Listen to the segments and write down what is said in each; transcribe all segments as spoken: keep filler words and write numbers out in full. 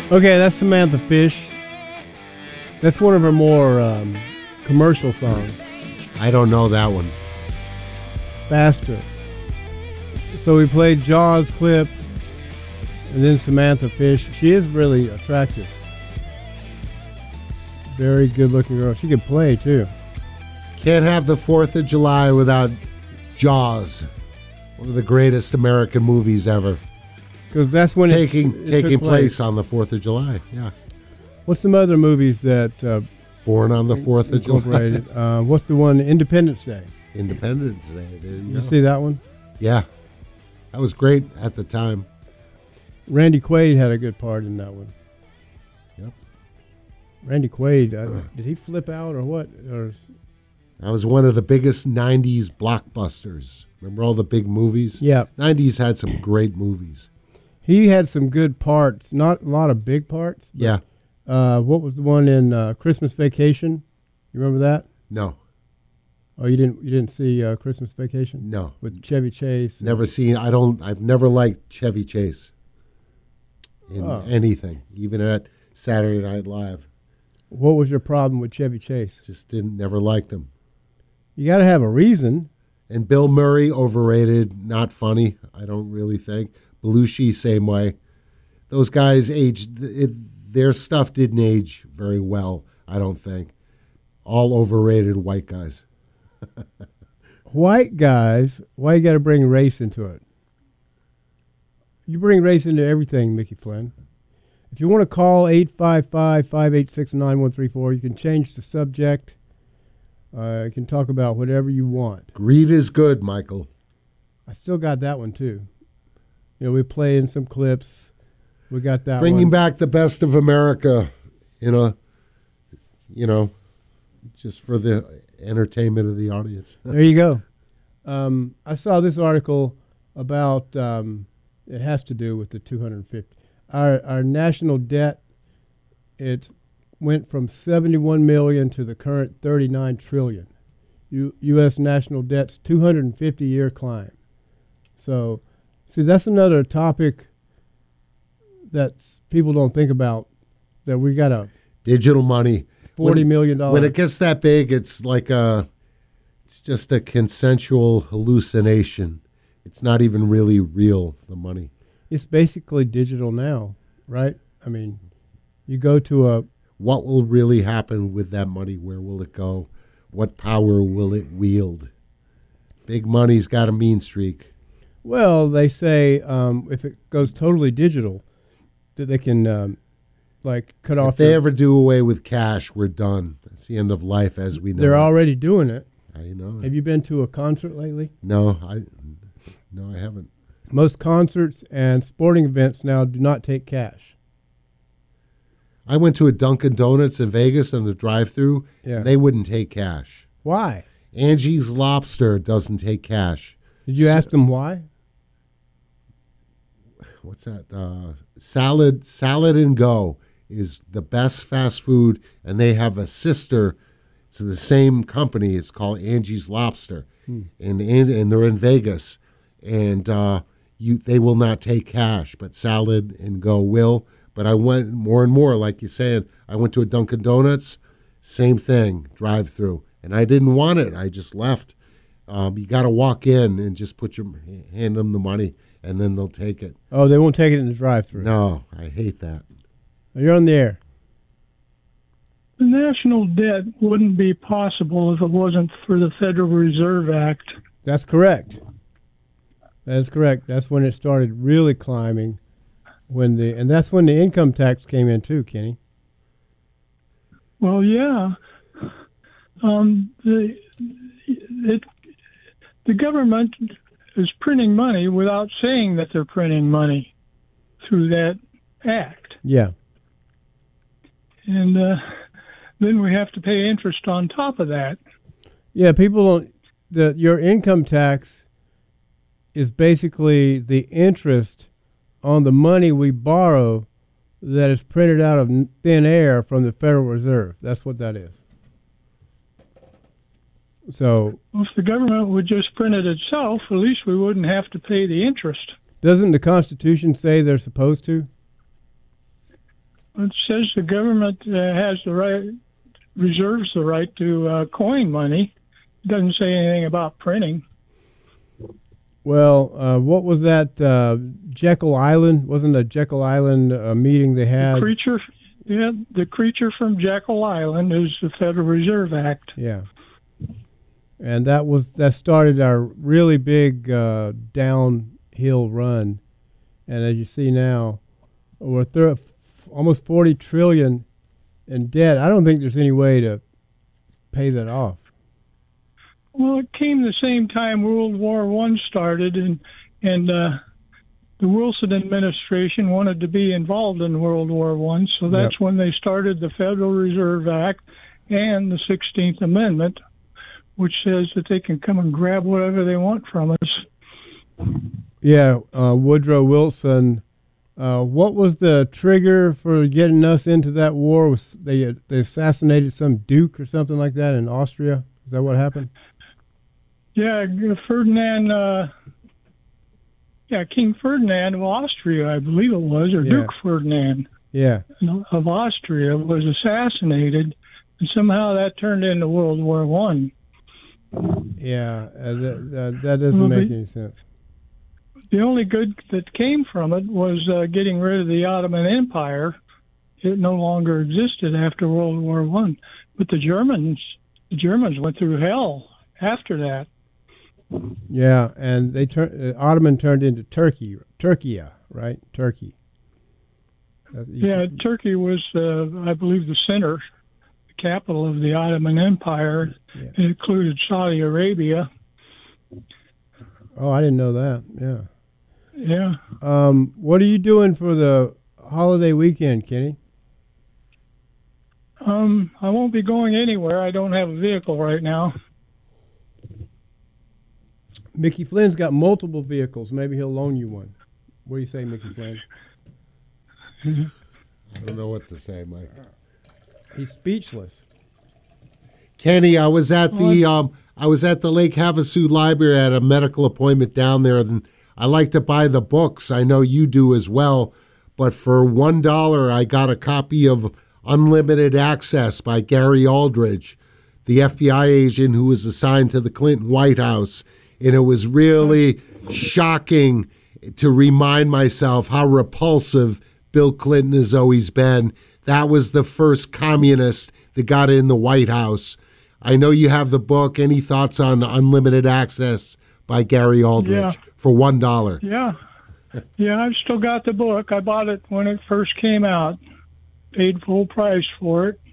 Okay, that's Samantha Fish. That's one of her more um, commercial songs. I don't know that one. Faster. So we played Jaws clip, and then Samantha Fish. She is really attractive. Very good-looking girl. She can play, too. Can't have the fourth of July without Jaws. One of the greatest American movies ever. Because that's when taking it, it taking place. place on the fourth of July. Yeah. What's some other movies that uh, Born on the fourth of July? uh, what's the one? Independence Day. Independence Day. There you Did go. you see that one? Yeah, that was great at the time. Randy Quaid had a good part in that one. Yep. Randy Quaid, uh, did he flip out or what? Or that was one of the biggest nineties blockbusters. Remember all the big movies? Yeah. nineties had some great movies. He had some good parts, not a lot of big parts. But, yeah. Uh, what was the one in uh, Christmas Vacation? You remember that? No. Oh, you didn't. You didn't see uh, Christmas Vacation? No. With Chevy Chase. Never seen. I don't. I've never liked Chevy Chase in oh. anything, even at Saturday Night Live. What was your problem with Chevy Chase? Just didn't. Never liked him. You got to have a reason. And Bill Murray, overrated, not funny. I don't really think. Belushi, same way. Those guys aged. It, their stuff didn't age very well, I don't think. All overrated white guys. White guys, why you got to bring race into it? You bring race into everything, Mickey Flynn. If you want to call eight five five, five eight six, nine one three four, you can change the subject. Uh, you can talk about whatever you want. Greed is good, Michael. I still got that one, too. You know, we play in some clips. We got that Bringing one. back the best of America, you know, you know, just for the entertainment of the audience. There you go. Um, I saw this article about, um, it has to do with the two hundred fifty. Our, our national debt, it went from seventy-one million dollars to the current thirty-nine trillion dollars. U, U S national debt's two hundred fifty year climb. So, see, that's another topic that people don't think about, that we got a digital money. forty million dollars. When it gets that big, it's like a, it's just a consensual hallucination. It's not even really real, the money. It's basically digital now, right? I mean, you go to a... What will really happen with that money? Where will it go? What power will it wield? Big money's got a mean streak. Well, they say um, if it goes totally digital, that they can, um, like, cut off... If they ever do away with cash, we're done. That's the end of life as we know. They're already doing it. I know. Have you been to a concert lately? No, I, no, I haven't. Most concerts and sporting events now do not take cash. I went to a Dunkin' Donuts in Vegas and the drive-thru. Yeah. They wouldn't take cash. Why? Angie's Lobster doesn't take cash. Did you so, ask them why? What's that? Uh, salad, Salad and Go is the best fast food, and they have a sister. It's the same company. It's called Angie's Lobster, hmm. and, and and they're in Vegas, and uh, you they will not take cash, but Salad and Go will. But I went more and more, like you said. I went to a Dunkin' Donuts, same thing, drive-through, and I didn't want it. I just left. Um, you got to walk in and just put your hand them the money, and then they'll take it. Oh, they won't take it in the drive-through. No, I hate that. You're on the air. The national debt wouldn't be possible if it wasn't for the Federal Reserve Act. That's correct. That is correct. That's when it started really climbing. When the and that's when the income tax came in too, Kenny. Well, yeah. Um, the it, the government is printing money without saying that they're printing money through that act. Yeah. And uh, then we have to pay interest on top of that. Yeah, people don't. The your income tax is basically the interest on the money we borrow that is printed out of thin air from the Federal Reserve. That's what that is. So, well, if the government would just print it itself, at least we wouldn't have to pay the interest. Doesn't the Constitution say they're supposed to? It says the government uh, has the right, reserves the right to uh, coin money. It doesn't say anything about printing. Well, uh, what was that? Uh, Jekyll Island? Wasn't a Jekyll Island uh, meeting they had? The creature, yeah, the creature from Jekyll Island is the Federal Reserve Act. Yeah, and that was that started our really big uh, downhill run, and as you see now, we're thir- almost forty trillion in debt. I don't think there's any way to pay that off. Well, it came the same time World War One started, and and uh, the Wilson administration wanted to be involved in World War One, so that's Yep. when they started the Federal Reserve Act and the sixteenth Amendment, which says that they can come and grab whatever they want from us. Yeah, uh, Woodrow Wilson. Uh, what was the trigger for getting us into that war? Was they they assassinated some duke or something like that in Austria? Is that what happened? Yeah, Ferdinand. Uh, yeah, King Ferdinand of Austria, I believe it was, or Yeah. Duke Ferdinand Yeah. of Austria was assassinated, and somehow that turned into World War One. Yeah, uh, that, that, that doesn't Well, make the- any sense. The only good that came from it was uh, getting rid of the Ottoman Empire. It no longer existed after World War One, but the Germans, the Germans went through hell after that. Yeah, and they turned uh, Ottoman turned into Turkey, Turkey, right? Turkey. Uh, you Yeah, should- Turkey was, uh, I believe, the center, the capital of the Ottoman Empire. Yeah. It included Saudi Arabia. Oh, I didn't know that. Yeah. Yeah. Um, what are you doing for the holiday weekend, Kenny? Um, I won't be going anywhere. I don't have a vehicle right now. Mickey Flynn's got multiple vehicles. Maybe he'll loan you one. What do you say, Mickey Flynn? I don't know what to say, Mike. He's speechless. Kenny, I was at the um, I was at the Lake Havasu Library at a medical appointment down there, and I like to buy the books. I know you do as well. But for one dollar, I got a copy of Unlimited Access by Gary Aldridge, the F B I agent who was assigned to the Clinton White House, and it was really shocking to remind myself how repulsive Bill Clinton has always been. That was the first communist that got in the White House. I know you have the book. Any thoughts on Unlimited Access by Gary Aldridge Yeah. for one dollar? Yeah. Yeah, I've still got the book. I bought it when it first came out. Paid full price for it.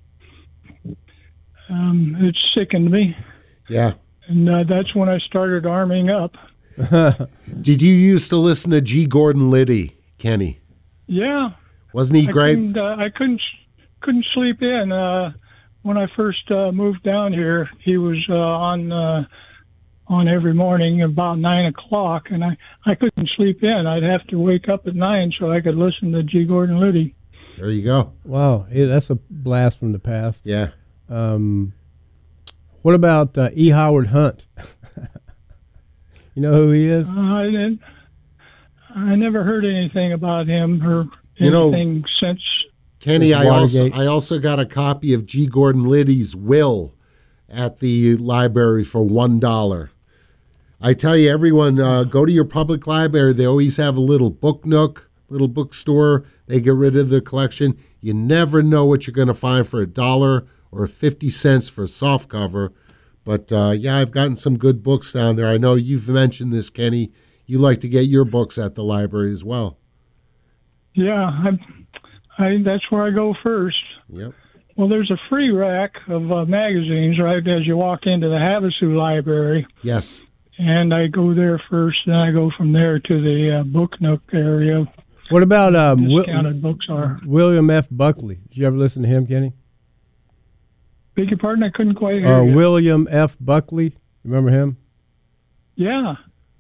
Um, it sickened me. Yeah. And uh, that's when I started arming up. Did you used to listen to G. Gordon Liddy, Kenny? Yeah. Wasn't he I great? couldn't, uh, I couldn't, couldn't sleep in. Uh, when I first uh, moved down here, he was uh, on uh, on every morning about nine o'clock, and I, I couldn't sleep in. I'd have to wake up at nine so I could listen to G. Gordon Liddy. There you go. Wow, yeah, that's a blast from the past. Yeah. Um, what about uh, E. Howard Hunt? You know who he is? Uh, I didn't. I never heard anything about him or You know- anything since. Kenny, I also Watergate. I also got a copy of G. Gordon Liddy's will at the library for one dollar. I tell you, everyone, uh, go to your public library. They always have a little book nook, little bookstore. They get rid of the collection. You never know what you're going to find for a dollar or fifty cents for a soft cover. But uh, yeah, I've gotten some good books down there. I know you've mentioned this, Kenny. You like to get your books at the library as well. Yeah, I, I. That's where I go first. Yep. Well, there's a free rack of uh, magazines right as you walk into the Havasu Library, Yes. and I go there first, and I go from there to the uh, Book Nook area. What about um, Wi- Discounted books are. William F. Buckley? Did you ever listen to him, Kenny? Beg your pardon, I couldn't quite hear Uh, you. William F. Buckley. Remember him? Yeah.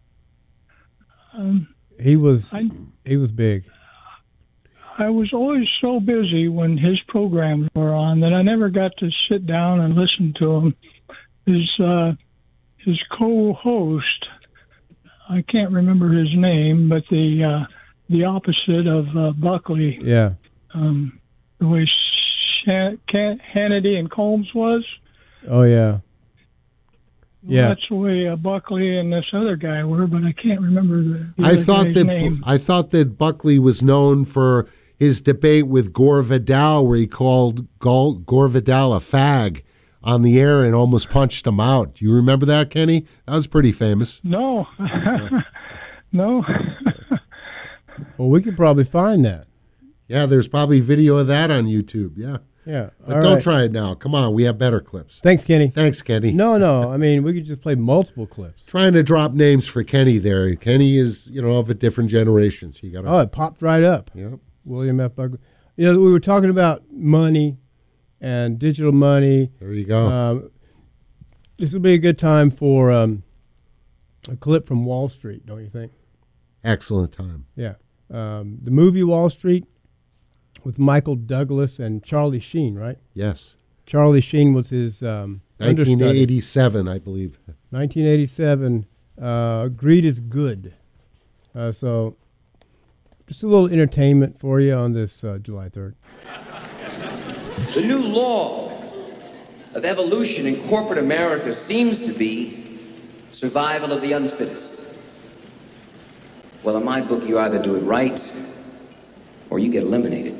Um, He was I he was big. I was always so busy when his programs were on that I never got to sit down and listen to him. His uh, his co-host, I can't remember his name, but the uh, the opposite of uh, Buckley. Yeah. Um, the way Shan- Can- Hannity and Combs was. Oh yeah. Yeah. That's the way uh, Buckley and this other guy were, but I can't remember the, the I other thought guy's that name. I thought that Buckley was known for his debate with Gore Vidal, where he called Gol- Gore Vidal a fag on the air and almost punched him out. Do you remember that, Kenny? That was pretty famous. No. No. Well, we could probably find that. Yeah, there's probably video of that on YouTube. Yeah, Yeah. but All don't right. try it now. Come on, we have better clips. Thanks, Kenny. Thanks, Kenny. No, no. I mean, we could just play multiple clips. Trying to drop names for Kenny there. Kenny is, you know, of a different generation, so you got to. Oh, it popped right up. Yep. William F. Buckley. You know, we were talking about money and digital money. There you go. Um, this would be a good time for um, a clip from Wall Street, don't you think? Excellent time. Yeah. Um, the movie Wall Street with Michael Douglas and Charlie Sheen, right? Yes. Charlie Sheen was his um, understudy. nineteen eighty-seven, I believe. nineteen eighty-seven. Uh, Greed is Good. Uh, so just a little entertainment for you on this uh, July third. The new law of evolution in corporate America seems to be survival of the unfittest. Well, in my book, you either do it right or you get eliminated.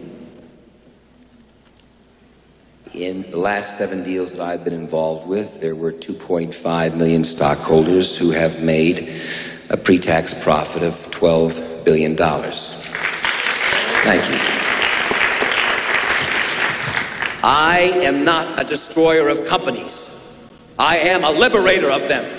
In the last seven deals that I've been involved with, there were two point five million stockholders who have made a pre-tax profit of twelve billion dollars. Thank you. I am not a destroyer of companies. I am a liberator of them.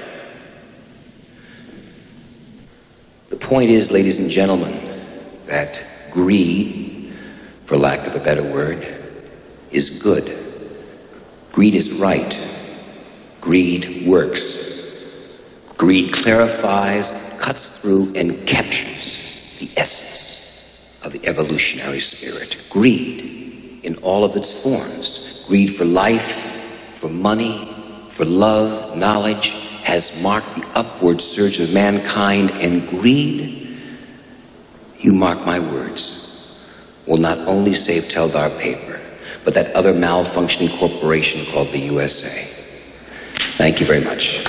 The point is, ladies and gentlemen, that greed, for lack of a better word, is good. Greed is right. Greed works. Greed clarifies, cuts through, and captures the essence of the evolutionary spirit. Greed in all of its forms. Greed for life, for money, for love, knowledge, has marked the upward surge of mankind, and greed, you mark my words, will not only save Teldar Paper, but that other malfunctioning corporation called the U S A. Thank you very much.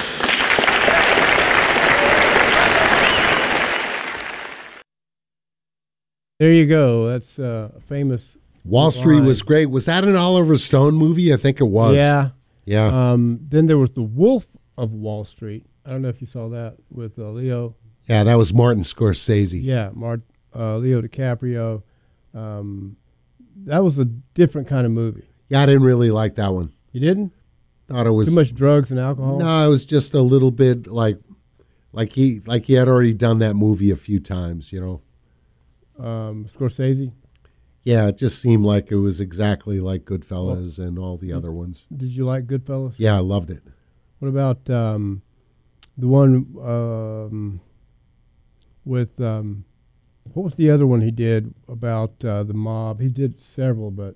There you go. That's uh, a famous. Wall Street line. was great. Was that an Oliver Stone movie? I think it was. Yeah. Yeah. Um, then there was The Wolf of Wall Street. I don't know if you saw that with uh, Leo. Yeah, that was Martin Scorsese. Yeah, Mar- uh, Leo DiCaprio. Um, that was a different kind of movie. Yeah, I didn't really like that one. You didn't? Thought it was Too much drugs and alcohol? No, it was just a little bit like like he like he had already done that movie a few times, you know. Um, Scorsese? Yeah, it just seemed like it was exactly like Goodfellas and all the other ones. Did you like Goodfellas? Yeah, I loved it. What about um, the one um, with, um, what was the other one he did about uh, the mob? He did several, but,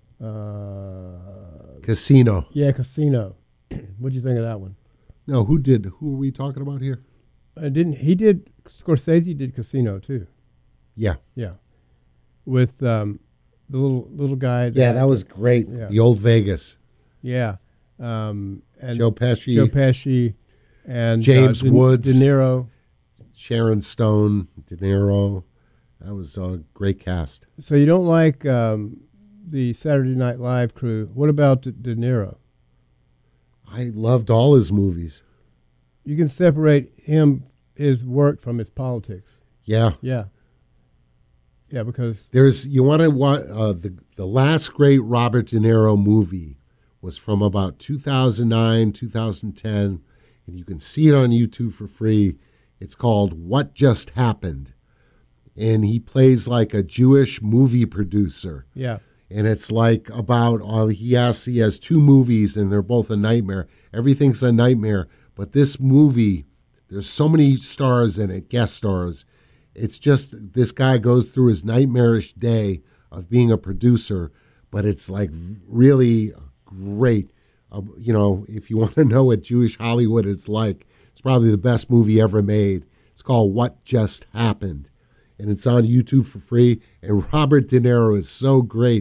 uh, Casino. yeah, Casino. What'd you think of that one? No, who did? Who are we talking about here? Uh, didn't he did, Scorsese did Casino too. Yeah. Yeah. With um, the little little guy. Yeah, that was great. Yeah. The Old Vegas. Yeah. Um, and Joe Pesci. Joe Pesci and James uh, De, Woods. De Niro. Sharon Stone, De Niro. That was a great cast. So you don't like um, the Saturday Night Live crew. What about De, De Niro? I loved all his movies. You can separate him, his work from his politics. Yeah. Yeah. Yeah, because There's you want to watch uh, the the last great Robert De Niro movie was from about two thousand nine, two thousand ten, and you can see it on YouTube for free. It's called What Just Happened, and he plays like a Jewish movie producer. yeah, And it's like about uh, he has he has two movies and they're both a nightmare. Everything's a nightmare, but this movie, there's so many stars in it, guest stars. It's just this guy goes through his nightmarish day of being a producer, but it's like really great. Uh, you know, if you want to know what Jewish Hollywood is like, it's probably the best movie ever made. It's called What Just Happened, and it's on YouTube for free. And Robert De Niro is so great.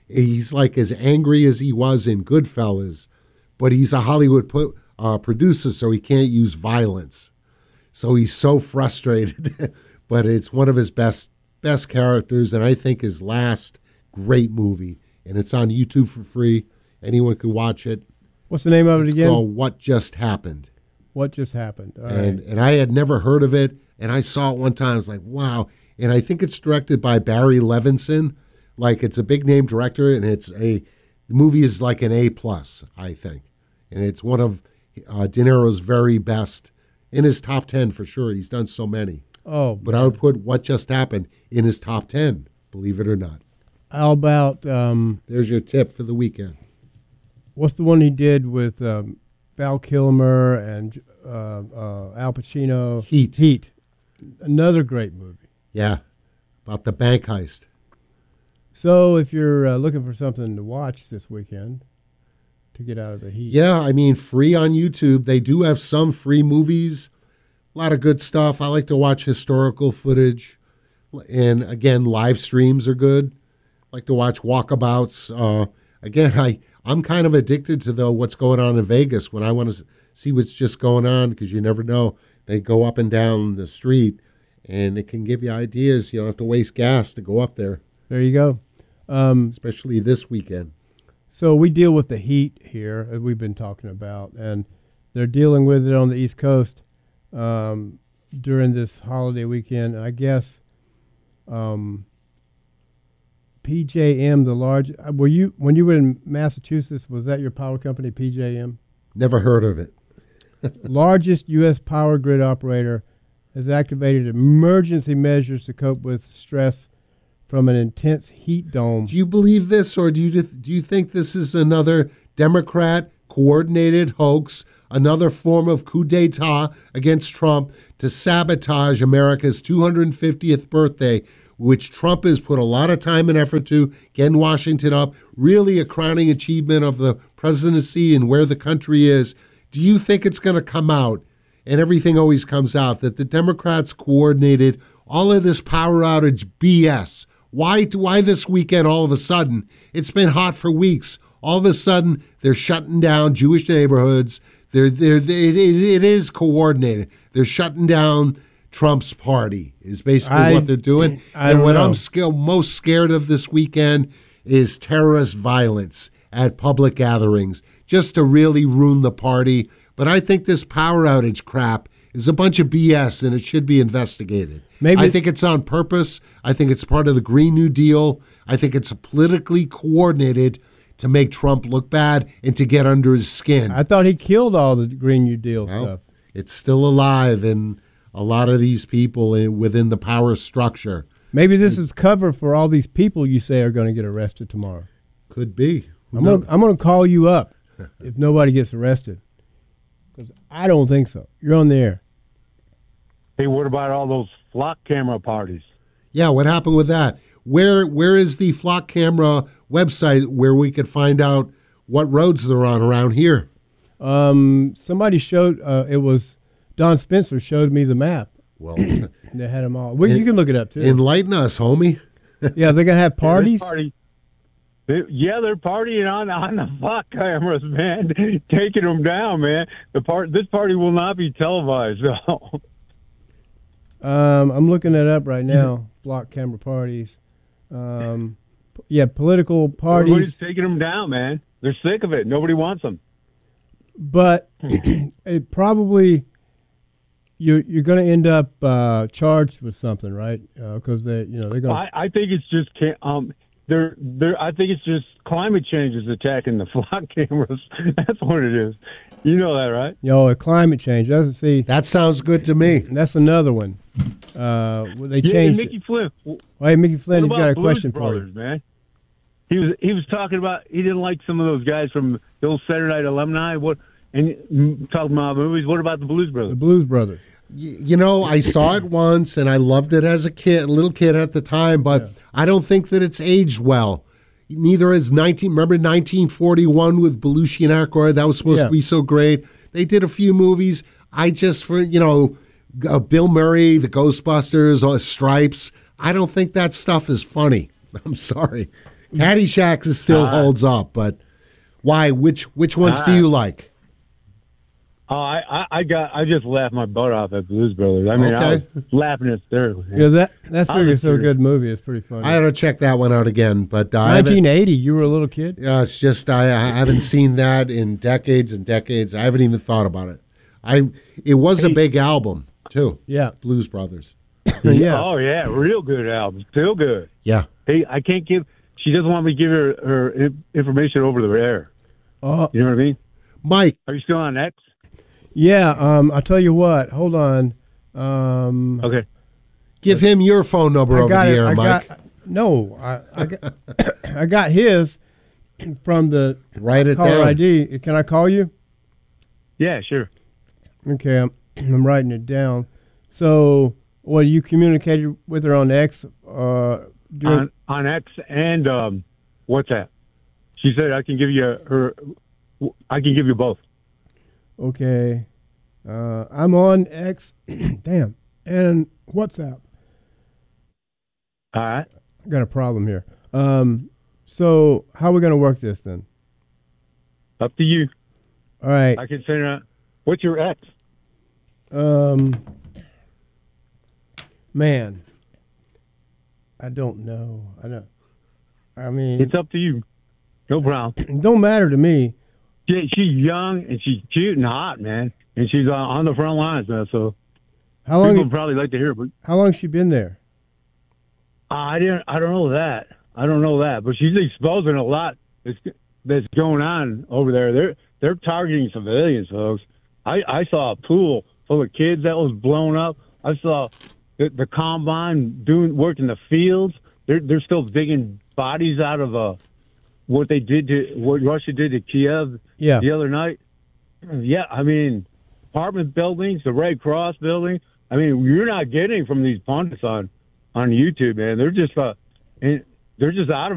He's like as angry as he was in Goodfellas, but he's a Hollywood pu- uh, producer, so he can't use violence. So he's so frustrated, but it's one of his best best characters, and I think his last great movie, and it's on YouTube for free. Anyone can watch it. What's the name of It's it again? called What Just Happened. What Just Happened? All and right. and I had never heard of it, and I saw it one time. I was like, wow. And I think it's directed by Barry Levinson. Like, it's a big name director, and it's a the movie is like an A plus, I think, and it's one of uh, De Niro's very best, in his top ten for sure. He's done so many, Oh, but I would put What Just Happened in his top ten, believe it or not. how about um, There's your tip for the weekend. what's the one he did with um, Val Kilmer and uh, uh, Al Pacino? Heat. Heat. Another great movie. Yeah, about the bank heist. So if you're uh, looking for something to watch this weekend to get out of the heat, Yeah, I mean, free on YouTube. They do have some free movies, a lot of good stuff. I like to watch historical footage. And again, live streams are good. I like to watch walkabouts. Uh, again, I, I'm kind of addicted to the what's going on in Vegas when I want to see what's just going on, because you never know. They go up and down the street, and it can give you ideas. You don't have to waste gas to go up there, there you go. Um, especially this weekend. So we deal with the heat here, as we've been talking about, and they're dealing with it on the East Coast um, during this holiday weekend. And I guess um, P J M, the large, uh, were you when you were in Massachusetts? Was that your power company, P J M? Never heard of it. Largest U S power grid operator, has activated emergency measures to cope with stress from an intense heat dome. Do you believe this, or do you do you think this is another Democrat coordinated hoax, another form of coup d'état against Trump to sabotage America's two hundred fiftieth birthday, which Trump has put a lot of time and effort to, getting Washington up, really a crowning achievement of the presidency and where the country is? Do you think it's going to come out, and everything always comes out, that the Democrats coordinated all of this power outage B S? Why, why this weekend all of a sudden? It's been hot for weeks. All of a sudden, they're shutting down Jewish neighborhoods. They're, they're, they, it, it is coordinated. They're shutting down Trump's party is basically I- what they're doing. I and don't what know. I'm sca- most scared of this weekend is terrorist violence at public gatherings, just to really ruin the party. But I think this power outage crap is a bunch of B S, and it should be investigated. Maybe I it's- think it's on purpose. I think it's part of the Green New Deal. I think it's politically coordinated to make Trump look bad and to get under his skin. I thought he killed all the Green New Deal Well, stuff. it's still alive in a lot of these people in, within the power structure. Maybe this is cover for all these people you say are going to get arrested tomorrow. Could be. Who I'm knows? gonna, I'm gonna call you up if nobody gets arrested, because I don't think so. You're on the air. Hey, what about all those flock camera parties? Yeah, what happened with that? Where Where is the Flock Camera website where we could find out what roads they're on around here? Um, somebody showed. Uh, it was Don Spencer showed me the map. Well, They had them all. Well, En- you can look it up too. enlighten us, homie. Yeah, they're gonna have Yeah, parties. this party, they, yeah, they're partying on on the flock cameras, man, taking them down, man. The part this party will not be televised, though. Um, I'm looking it up right now. Block camera parties. Um, p- yeah, political Everybody's parties. taking them down, man. They're sick of it. Nobody wants them. But it probably you're you're going to end up uh, charged with something, right? Because they, you know, they're going. I, I think it's just ca- um, they're they're. I think it's just climate change is attacking the flock cameras. That's what it is. You know that, right? You know, climate change. That's see. That sounds good to me. That's another one. Uh, well, they Yeah, changed Mickey it. Flynn. Oh, hey, Mickey Flynn, What he's got a about Blues question for Brothers, you. man? He was he was talking about he didn't like some of those guys from the old Saturday Night Alumni. What and mm, talking about movies. What about the Blues The Brothers? Blues Brothers. Y- You know, I saw it once and I loved it as a kid, little kid at the time, but Yeah. I don't think that it's aged well. Neither is nineteen. Remember nineteen forty-one with Belushi and Aykroyd? That was supposed Yeah. to be so great. They did a few movies. I just, for you know, uh, Bill Murray, the Ghostbusters, uh, Stripes. I don't think that stuff is funny. I'm sorry. Caddyshack is still Ah. holds up, but why? Which which ones do Ah. you like? Oh, I, I, I got I just laughed my butt off at Blues Brothers. I mean, I Okay. was laughing hysterically. Yeah, that that's I a was so curious. good movie. It's pretty funny. I ought to check that one out again. But uh, I haven't, nineteen eighty. You were a little kid. yeah, it's just I, I haven't seen that in decades and decades. I haven't even thought about it. I it was a big album too. Yeah. Blues Brothers. yeah. Oh yeah, real good album, still good. Yeah. Hey, I can't give. She doesn't want me to give her her in- information over the air. Oh, You know what I mean? Mike, Are you still on X? yeah. Um, I'll tell you what. Hold on. Um, Okay. give him your phone number I over got the it. air, I Mike. got no. I I got, I got his from the Write it caller down. I D. Can I call you? Yeah, sure. Okay, I'm I'm writing it down. So, what you communicated with her on X? Uh, during, On on X and um, WhatsApp. She said I can give you her. I can give you both. okay, uh, I'm on X. Damn, and WhatsApp. All right. I got a problem here. Um, so how are we gonna work this then? Up to you. All right. I can send her. What's your X? Um, man, I don't know. I don't. I mean, It's up to you. No problem. it don't matter to me. She, she's young and she's cute and hot, man. And she's on, on the front lines now, so How people long? would probably like to hear. But How long she been there? uh, I didn't. I don't know that. I don't know that. But she's exposing a lot that's, that's going on over there. They're they're targeting civilians, folks. I, I saw a pool full of kids that was blown up. I saw the, the combine doing work in the fields. They're they're still digging bodies out of uh, what they did to what Russia did to Kiev Yeah. the other night. Yeah, I mean, apartment buildings, the Red Cross building. I mean, you're not getting from these pundits on on YouTube, man. They're just uh, they're just out of